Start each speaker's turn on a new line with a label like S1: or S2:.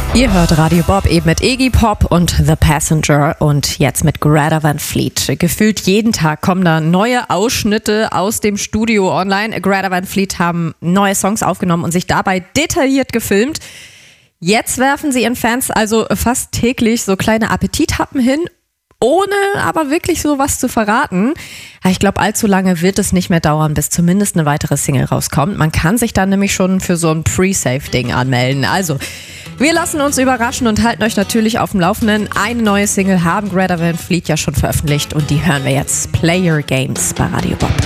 S1: Ihr hört Radio Bob eben mit Iggy Pop und The Passenger und jetzt mit Greta Van Fleet. Gefühlt jeden Tag kommen da neue Ausschnitte aus dem Studio online. Greta Van Fleet haben neue Songs aufgenommen und sich dabei detailliert gefilmt. Jetzt werfen sie ihren Fans also fast täglich so kleine Appetithappen hin, ohne aber wirklich so was zu verraten. Ich glaube, allzu lange wird es nicht mehr dauern, bis zumindest eine weitere Single rauskommt. Man kann sich dann nämlich schon für so ein Pre-Save-Ding anmelden. Also, wir lassen uns überraschen und halten euch natürlich auf dem Laufenden. Eine neue Single haben Greta Van Fleet ja schon veröffentlicht und die hören wir jetzt. Player Games bei Radio Bob.